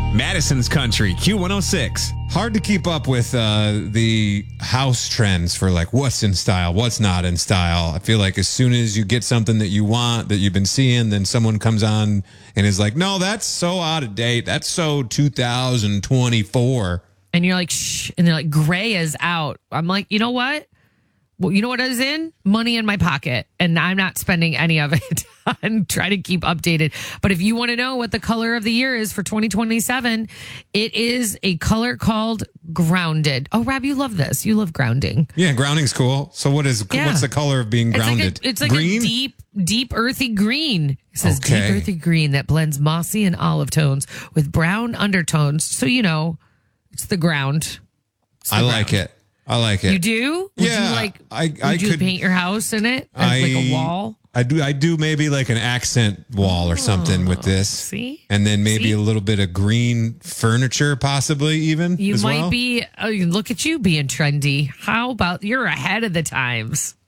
Madison's Country, Q106. Hard to keep up with the house trends for like what's in style, what's not in style. I feel like as soon as you get something that you want, that you've been seeing, then someone comes on and is like, no, that's so out of date. That's so 2024. And you're like, shh. And they're like, gray is out. I'm like, you know what? Well, you know what is in? Money in my pocket. And I'm not spending any of it. I'm trying to keep updated. But if you want to know what the color of the year is for 2027, it is a color called grounded. Oh, Rob, you love this. You love grounding. Yeah, grounding's cool. So what's the color of being grounded? It's like green? a deep earthy green. It says Okay. deep earthy green that blends mossy and olive tones with brown undertones. So, you know, it's the ground. I like it. I like it. You do? Would Yeah, you like? I would you could paint your house in it as like a wall? I do maybe like an accent wall or something with this. See? And then maybe See? a little bit of green furniture, possibly even. You as might well. be. Oh, look at you being trendy. How about you're ahead of the times?